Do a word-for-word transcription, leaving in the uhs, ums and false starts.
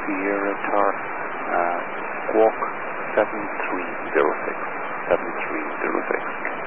Sierra Tar, uh, Squawk seven three zero six, seven three zero six.